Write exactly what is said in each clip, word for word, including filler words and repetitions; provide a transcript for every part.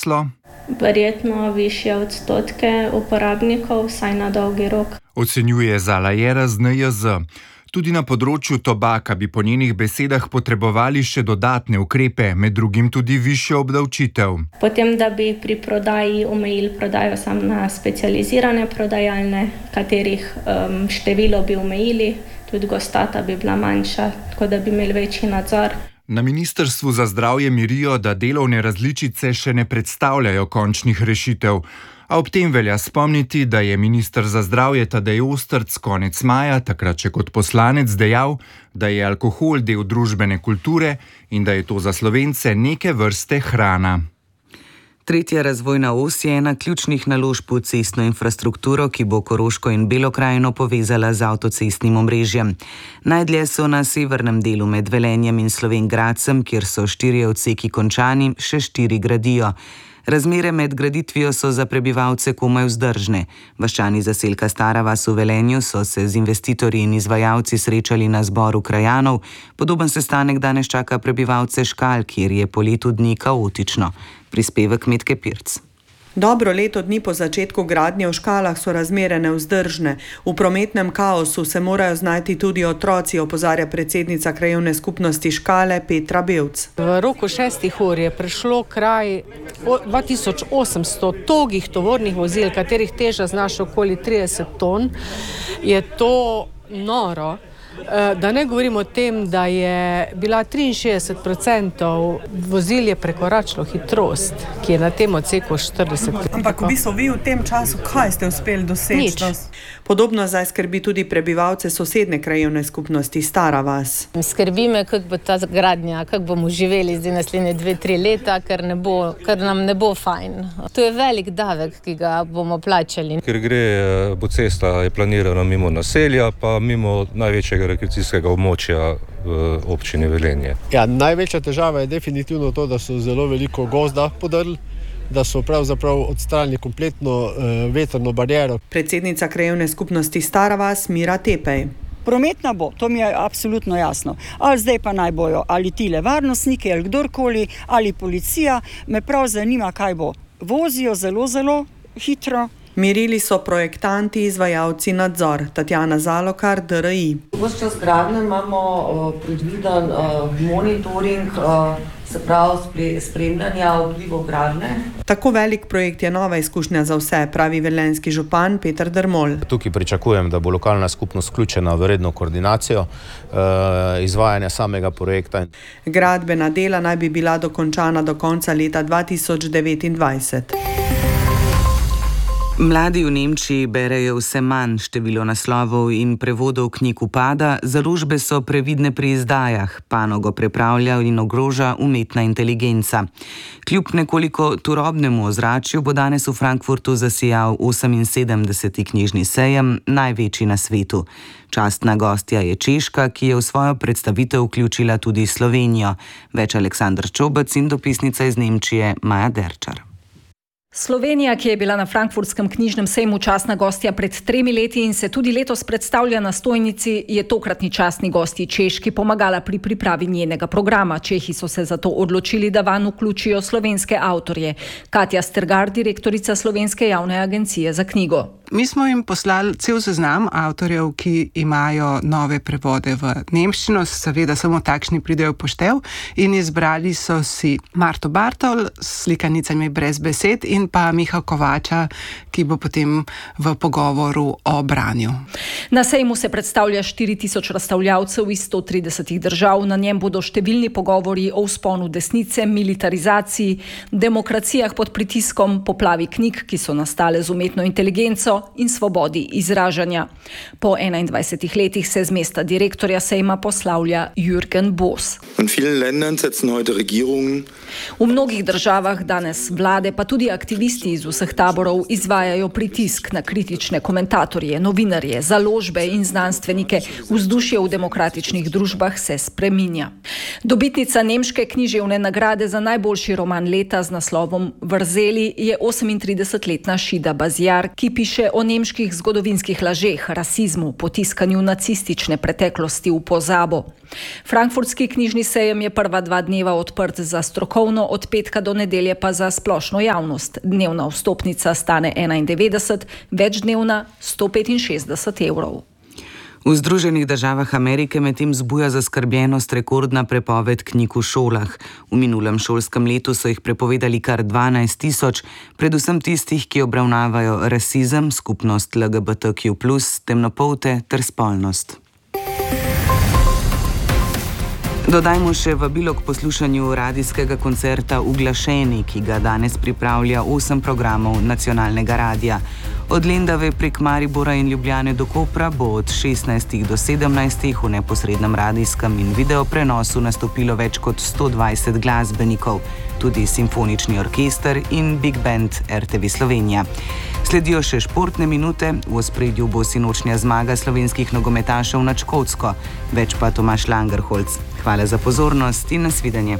prineslo? Verjetno višje odstotke uporabnikov, vsaj na dolgi rok. Ocenjuje Zala Jera z N J Z. Tudi na področju tobaka bi po njenih besedah potrebovali še dodatne ukrepe, med drugim tudi višjo obdavčitev. Potem, da bi pri prodaji omejili prodajo samo na specializirane prodajalne, katerih um, število bi omejili, tudi gostata bi bila manjša, tako da bi imeli večji nadzor. Na Ministrstvu za zdravje mirijo, da delovne različice še ne predstavljajo končnih rešitev. A ob tem velja spomniti, da je minister za zdravje Tadej Ostrc konec maja, takrat še kot poslanec, dejal, da je alkohol del družbene kulture in da je to za Slovence neke vrste hrana. Tretja razvojna os je ena ključnih naložb v cestno infrastrukturo, ki bo Koroško in Belo krajino povezala z avtocestnim omrežjem. Najdlje so na severnem delu med Velenjem in Slovenj Gradcem, kjer so štirje odseki končani, še štiri gradijo. Razmere med graditvijo so za prebivalce komaj vzdržne. Vaščani zaselka Stara vas v Velenju so se z investitorji in izvajalci srečali na zboru krajanov. Podoben sestanek danes čaka prebivalce Škal, kjer je po letu dni kaotično. Prispevek Metke Pirc. Dobro leto dni po začetku gradnje v Škalah so razmere nevzdržne. V prometnem kaosu se morajo znajti tudi otroci, opozarja predsednica krajevne skupnosti Škale Petra Bevc. V roku šestih ur je prišlo kraj dva tisoč osemsto togih tovornih vozil, katerih teža znaša okoli trideset ton. Je to noro. Da ne govorimo o tem, da je bila triinšestdeset procentov vozil je prekoračilo hitrost, ki je na tem odseku štirideset kilometrov. Ampak v bistvu vi v tem času, kaj ste uspeli doseči? Nič. Podobno zdaj skrbi tudi prebivalce sosedne krajevne skupnosti Stara vas. Skrbi me, kako bo ta gradnja, kako bomo živeli zdaj naslednje dve, tri leta, ker, ne bo, ker nam ne bo fajn. To je velik davek, ki ga bomo plačali. Ker gre, bo cesta je planirana mimo naselja, pa mimo največjega rekreacijskega območja v občini Velenje. Ja, največja težava je definitivno to, da so zelo veliko gozda podrli, da so pravzaprav odstranili kompletno uh, vetrno bariero. Predsednica krajevne skupnosti Stara vas Mira Tepej. Prometna bo, to mi je absolutno jasno. Ali zdaj pa naj bojo, ali tile varnostniki, ali kdorkoli, ali policija, me prav zanima, kaj bo. Vozijo zelo, zelo hitro. Mirili so projektanti, izvajalci nadzor. Tatjana Zalokar, D R I. Ves čas gradnje imamo uh, predviden uh, monitoring, uh, se pravi spremljanja vplivov gradnje. Tako velik projekt je nova izkušnja za vse, pravi velenjski župan Peter Dermol. Tukaj pričakujem, da bo lokalna skupnost vključena v redno koordinacijo uh, izvajanja samega projekta. Gradbena dela naj bi bila dokončana do konca leta dva tisoč devetindvajset. Mladi v Nemčiji berejo vse manj, število naslovov in prevodov knjig upada, založbe so previdne pri izdajah, panogo prepravlja in ogroža umetna inteligenca. Kljub nekoliko turobnemu ozračju bo danes v Frankfurtu zasijal oseminsedemdeseti knjižni sejem, največji na svetu. Častna gostja je Češka, ki je v svojo predstavitev vključila tudi Slovenijo. Več Aleksandr Čobec in dopisnica iz Nemčije Maja Derčar. Slovenija, ki je bila na frankfurtskem knjižnem sejmu častna gostja pred tremi leti in se tudi letos predstavlja na stojnici, je tokratni častni gostji Češki pomagala pri pripravi njenega programa. Čehi so se zato odločili, da vanj vključijo slovenske avtorje. Katja Stergar, direktorica Slovenske javne agencije za knjigo. Mi smo jim poslali cel seznam avtorjev, ki imajo nove prevode v nemščino, seveda samo takšni pridejo v poštev, in izbrali so si Marto Bartol s slikanicami brez besed in pa Miha Kovača, ki bo potem v pogovoru o branju. Na sejmu se predstavlja štiri tisoč razstavljavcev iz sto tridesetih držav. Na njem bodo številni pogovori o vzponu desnice, militarizaciji, demokracijah pod pritiskom, poplavi knjig, ki so nastale z umetno inteligenco in svobodi izražanja. Po enaindvajsetih letih se z mesta direktorja sejma poslavlja Jürgen Boss. V mnogih državah danes vlade, pa tudi aktivisti iz vseh taborov izvajajo pritisk na kritične komentatorje, novinarje, založbe in znanstvenike. Vzdušje v demokratičnih družbah se spreminja. Dobitnica nemške književne nagrade za najboljši roman leta z naslovom Vrzeli je osemintridesetletna Šida Bazjar, ki piše piše o nemških zgodovinskih lažeh, rasizmu, potiskanju nacistične preteklosti v pozabo. Frankfurtski knjižni sejem je prva dva dneva odprt za strokovno, od petka do nedelje pa za splošno javnost. Dnevna vstopnica stane enaindevetdeset, večdnevna sto petinšestdeset evrov. V Združenih državah Amerike medtem zbuja zaskrbljenost rekordna prepoved knjig v šolah. V minulem šolskem letu so jih prepovedali kar dvanajst tisoč, predvsem tistih, ki obravnavajo rasizem, skupnost L G B T Q plus, temnopolte ter spolnost. Dodajmo še vabilo k poslušanju radijskega koncerta Uglašeni, ki ga danes pripravlja osem programov nacionalnega radija. Od Lendave prek Maribora in Ljubljane do Kopra bo od šestnajstih do sedemnajstih v neposrednem radijskem in video prenosu nastopilo več kot sto dvajset glasbenikov, tudi simfonični orkester in Big Band R T V Slovenija. Sledijo še športne minute, v ospredju bo sinočnja zmaga slovenskih nogometašev nad Škotsko, več pa Tomaž Langerholz. Hvala za pozornost in nasvidenje.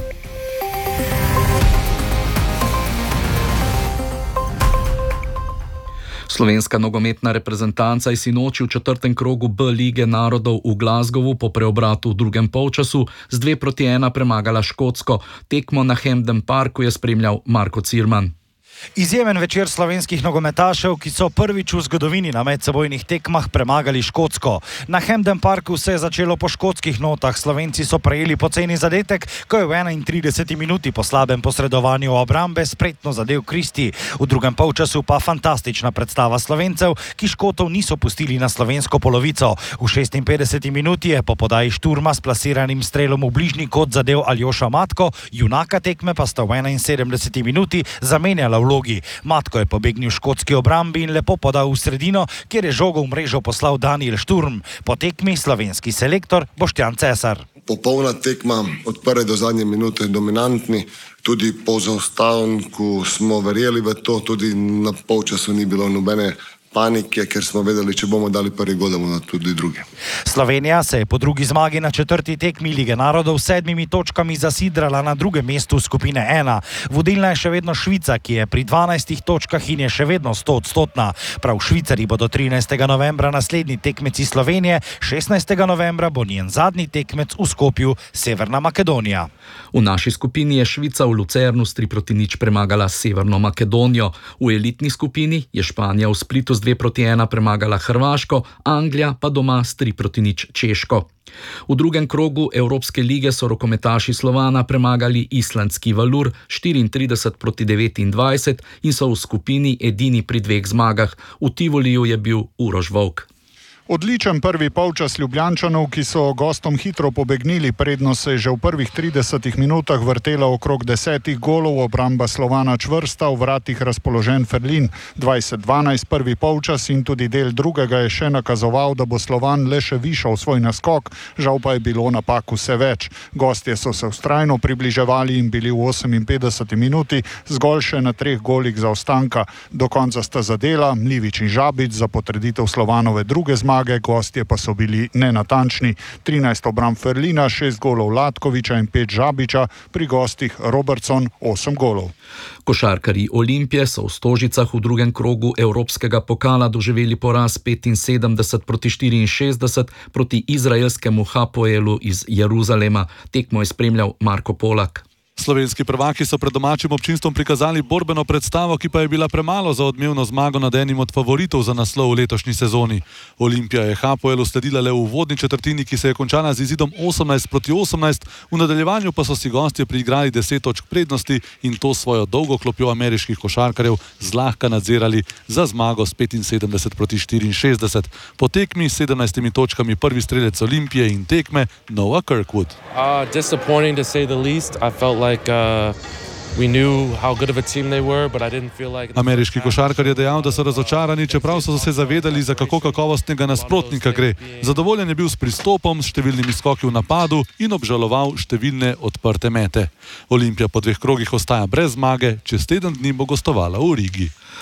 Slovenska nogometna reprezentanca je sinoči v četrtem krogu B lige narodov v Glasgowu po preobratu v drugem polčasu z dve proti ena premagala Škotsko. Tekmo na Hampden Parku je spremljal Marko Cirman. Izjemen večer slovenskih nogometašev, ki so prvič v zgodovini na medsebojnih tekmah premagali Škotsko. Na Hampden Parku se je začelo po škotskih notah. Slovenci so prejeli poceni zadetek, ko je v enaintrideseti minuti po slabem posredovanju obrambe spretno zadel Kristi. V drugem polčasu pa fantastična predstava Slovencev, ki Škotov niso pustili na slovensko polovico. V šestinpetdeseti minuti je po podaji Šturma s plasiranim strelom v bližnji kot zadel Aljoša Matko, junaka tekme pa sta v enainsedemdeseti minuti zamenjala vlogi. Matko je pobegnil škotski obrambi in lepo podal v sredino, kjer je žogo v mrežo poslal Daniel Šturm. Po tekmi slovenski selektor Boštjan Cesar. Popolna tekma od prve do zadnje minute dominantni, tudi po zaostanku smo verjeli v to, tudi na polčasu ni bilo nobene panike, ker smo vedeli, če bomo dali prvi gol, da bomo tudi drugi. Slovenija se je po drugi zmagi na četrti tekmi Lige narodov s sedmimi točkami zasidrala na drugem mestu skupine ena. Vodilna je še vedno Švica, ki je pri dvanajstih točkah in je še vedno stoodstotna. Prav Švicari bodo trinajstega novembra naslednji tekmeci Slovenije, šestnajstega novembra bo njen zadnji tekmec v Skopju, Severna Makedonija. V naši skupini je Švica v Lucernu s tri proti nič premagala Severno Makedonijo. V elitni skupini je Španija v Splitu z dve proti ena premagala Hrvaško, Anglija pa doma s tri proti nič Češko. V drugem krogu Evropske lige so rokometaši Slovana premagali islandski Valur štiriintrideset proti devetindvajset in so v skupini edini pri dveh zmagah. V Tivoliju je bil Uroš Volk. Odličen prvi polčas Ljubljančanov, ki so gostom hitro pobegnili, prednost se je že v prvih tridesetih minutah vrtela okrog desetih golov, obramba Slovana čvrsta, v vratih razpoložen Ferlin. dvajset dvanajst prvi polčas in tudi del drugega je še nakazoval, da bo Slovan le še višal svoj naskok, žal pa je bilo napak vse več. Gostje so se vztrajno približevali in bili v oseminpetdeseti minuti zgolj še na treh golih zaostanka. Do konca sta zadela Mlivič in Žabič za potrditev Slovanove druge zmage. Gostje pa so bili nenatančni. trinajst obramb Ferlina, šest golov Latkoviča in pet Žabiča, pri gostih Robertson osem golov. Košarkarji Olimpije so v Stožicah v drugem krogu Evropskega pokala doživeli poraz petinsedemdeset proti štiriinšestdeset proti izraelskemu Hapoelu iz Jeruzalema. Tekmo je spremljal Marko Polak. Slovenski prvaki so pred domačim občinstvom prikazali borbeno predstavo, ki pa je bila premalo za odmevno zmago nad enim od favoritov za naslov v letošnji sezoni. Olimpija je Hapoelu sledila le v uvodni četrtini, ki se je končala z izidom osemnajst proti osemnajst, v nadaljevanju pa so si gostje priigrali deset točk prednosti in to svojo dolgo klopjo ameriških košarkarjev zlahka nadzirali za zmago s petinsedemdeset proti štiriinšestdeset. Po tekmi s sedemnajstimi točkami prvi strelec Olimpije in tekme Noah Kirkwood. Uh, disappointing to say the least. I felt like uh, we knew how good of a team they were, but I didn't feel like... Ameriški košarkar je dejal, da so razočarani, čeprav so se zavedali, za kako kakovostnega nasprotnika gre. Zadovoljen je bil s pristopom, s številnimi skoki v napadu in obžaloval številne odprte mete. Olimpija po dveh krogih ostaja brez zmage, čez teden dni bo gostovala v Rigi.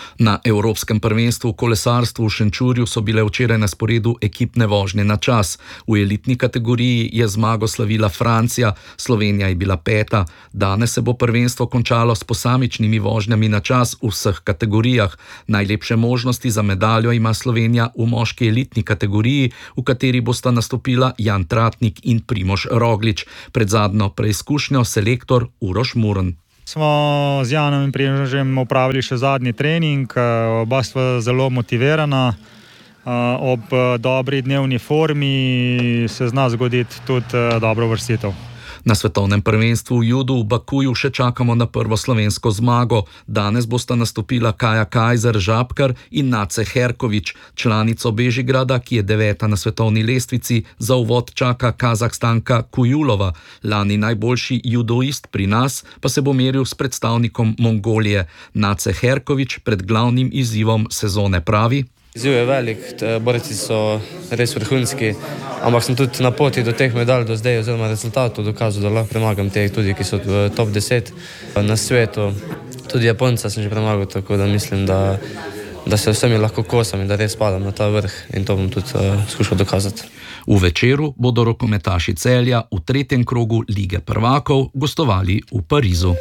Na Evropskem prvenstvu v kolesarstvu v Šenčurju so bile včeraj na sporedu ekipne vožnje na čas. V elitni kategoriji je zmago slavila Francija, Slovenija je bila peta. Danes se bo prvenstvo končalo s posamičnimi vožnjami na čas v vseh kategorijah. Najlepše možnosti za medaljo ima Slovenija v moški elitni kategoriji, v kateri bosta nastopila Jan Tratnik in Primož Roglič. Pred zadnjo preizkušnjo selektor Uroš Murn. Smo z Janom in Primožem opravili še zadnji trening, oba stva zelo motivirana. Ob dobri dnevni formi se zna zgoditi tudi dobro vrstitev. Na svetovnem prvenstvu v judu v Bakuju še čakamo na prvo slovensko zmago. Danes bosta nastopila Kaja Kajzer Žabkar in Nace Herkovič. Članico Bežigrada, ki je deveta na svetovni lestvici, za uvod čaka Kazahstanka Kujulova. Lani najboljši judoist pri nas pa se bo meril s predstavnikom Mongolije. Nace Herkovič pred glavnim izzivom sezone pravi: Izziv je velik, borci so res vrhunski, ampak sem tudi na poti do teh medalj do zdaj oziroma rezultatov dokazal, da lahko premagam teh tudi, ki so v top deset na svetu. Tudi Japonca sem že premagal, tako da mislim, da, da se vsemi lahko kosam in da res padam na ta vrh in to bom tudi uh, skušal dokazati. V večeru bodo rokometaši Celja v tretjem krogu Lige prvakov gostovali v Parizu.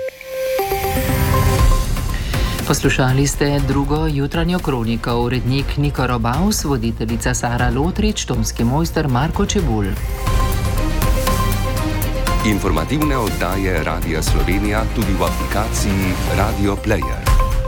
Poslušali ste drugo jutranjo kroniko, urednik Niko Robaus, voditeljica Sara Lotrič, tonski mojster Marko Čebulj. Informativne oddaje Radia Slovenija tudi v aplikaciji Radio Player.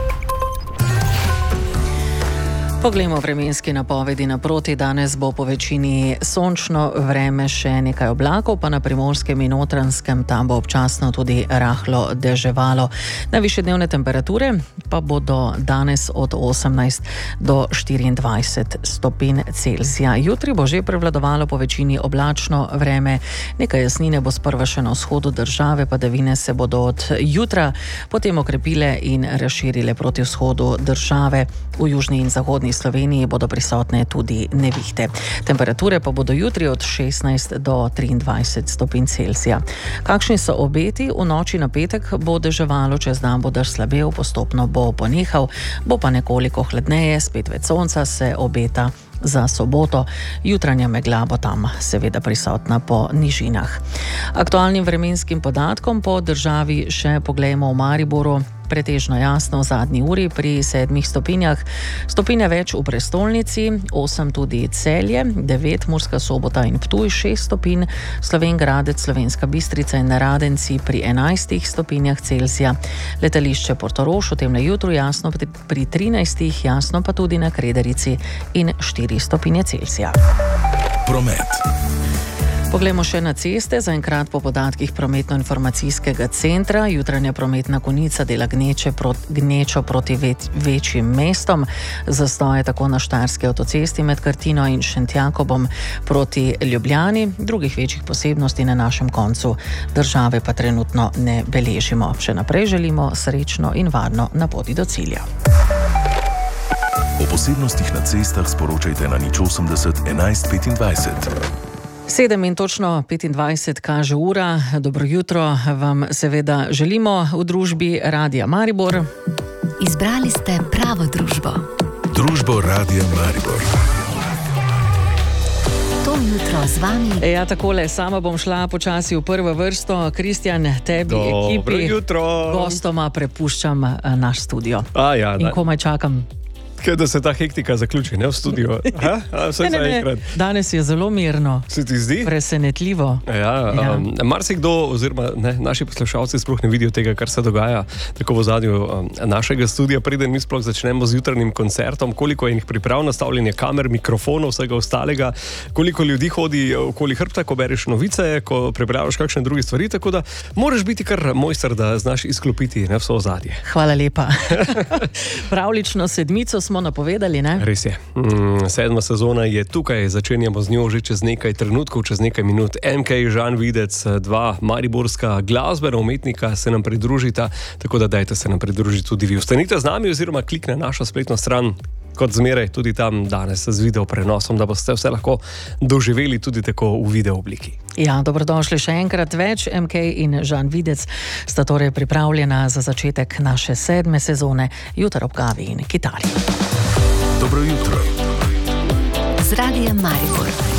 Poglejmo vremenski napovedi naproti. Danes bo po večini sončno vreme, še nekaj oblakov, pa na Primorskem in Notranjskem tam bo občasno tudi rahlo deževalo. Najvišje dnevne temperature pa bodo danes od osemnajst do štiriindvajset stopinj Celzija. Jutri bo že prevladovalo po večini oblačno vreme, nekaj jasnine bo sprva še na vzhodu države, padavine se bodo od jutra potem okrepile in razširile proti vzhodu države. V južni in zahodni Sloveniji bodo prisotne tudi nevihte. Temperature pa bodo jutri od šestnajst do triindvajset stopinj Celzija. Kakšni so obeti? V noči na petek bo deževalo, čez dan bo dež slabel, postopno bo ponehal, bo pa nekoliko hladneje, spet več sonca se obeta za soboto. Jutranja megla bo tam seveda prisotna po nižinah. Aktualnim vremenskim podatkom po državi še poglejmo v Mariboru. Pretežno jasno v zadnji uri pri sedmih stopinjah. Stopinje več v prestolnici, osem tudi Celje, devet Murska Sobota in Ptuj, šest stopinj, Slovenj Gradec, Slovenska Bistrica in Radenci pri enajstih stopinjah Celzija. Letališče Portorož v temle jutru jasno pri trinajstih, jasno pa tudi na Krederici in štiri stopinje Celzija. Promet. Poglejmo še na ceste. Zaenkrat po podatkih prometno-informacijskega centra jutranja prometna konica dela gneče prot, gnečo proti več, večjim mestom. Zastoje tako na Štajerski avtocesti med Krtino in Šentjakobom proti Ljubljani. Drugih večjih posebnosti na našem koncu države pa trenutno ne beležimo. Še naprej želimo srečno in varno na poti do cilja. O posebnostih na cestah sporočajte na nič osemdeset enajst petindvajset. Sedem in točno petindvajset kaže ura. Dobro jutro vam seveda želimo v družbi Radia Maribor. Izbrali ste pravo družbo. Družbo Radia Maribor. To jutro z vami. Ja, takole, sama bom šla počasi v prvo vrsto. Kristjan, tebi, Dobro ekipi, jutro. gostoma prepuščam naš studio. A, ja, in komaj čakam. Kaj da se ta hektika zaključi, ne v studiu? Ha? A, vse ne, ne, ne. Danes je zelo mirno. Se ti zdi? Presenetljivo. Ja, ja. Um, marsikdo oziroma ne, naši poslušalci sploh ne vidijo tega, kar se dogaja tako v zadnju um, našega studia, preden mi sploh začnemo z jutranjim koncertom, koliko je njih priprav, nastavljanje kamer, mikrofonov, vsega ostalega, koliko ljudi hodi okoli hrbta, ko bereš novice, ko pripravljaš kakšne druge stvari, tako da moraš biti kar mojster, da znaš izklopiti ne, vso ozadje. Hvala lepa. Pravlično sedmico smo napovedali, ne? Res je. Mm, sedma sezona je tukaj, začenjamo z njo že čez nekaj trenutkov, čez nekaj minut. M K, Žan Videc, dva mariborska glasbena umetnika se nam pridružita, tako da dajte se nam pridružiti tudi vi. Ostanite z nami oziroma klikne našo spletno stran kot zmeraj tudi tam danes z video prenosom, da boste vse lahko doživeli tudi tako v video obliki. Ja, dobrodošli še enkrat več. M K in Žan Videc sta torej pripravljena za začetek naše sedme sezone Jutro ob kavi in kitari. Dobro jutro. Z Radijem Maribor.